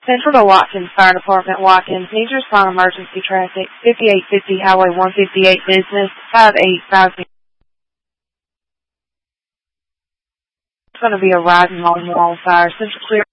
Central to Watkins Fire Department, Watkins. Needs to respond emergency traffic. 5850 Highway 158 Business, 5850. It's going to be a riding long wall fire. Central clear.